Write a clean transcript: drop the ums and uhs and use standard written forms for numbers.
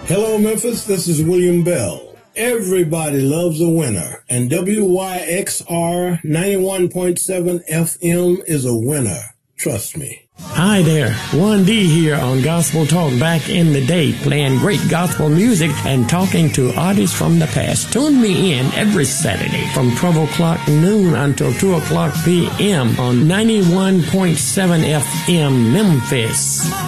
Hello, Memphis. This is William Bell. Everybody loves a winner, and WYXR 91.7 FM is a winner. Trust me. Hi there, 1D here on Gospel Talk back in the day, playing great gospel music and talking to artists from the past. Tune me in every Saturday from 12 o'clock noon until 2 o'clock p.m. on 91.7 FM Memphis.